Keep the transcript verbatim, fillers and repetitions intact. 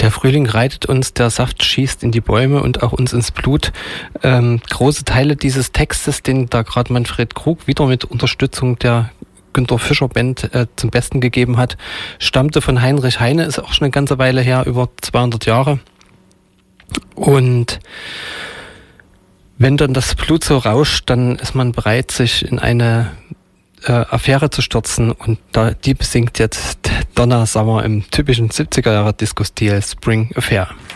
Der Frühling reitet uns, der Saft schießt in die Bäume und auch uns ins Blut. Ähm, große Teile dieses Textes, den da gerade Manfred Krug wieder mit Unterstützung der Günter Fischer Band äh, zum Besten gegeben hat, stammte von Heinrich Heine, ist auch schon eine ganze Weile her, über zweihundert Jahre. Und wenn dann das Blut so rauscht, dann ist man bereit, sich in eine äh, Affäre zu stürzen. Und da, die besingt jetzt Donna Summer im typischen siebziger Jahre Disco-Stil Spring Affair.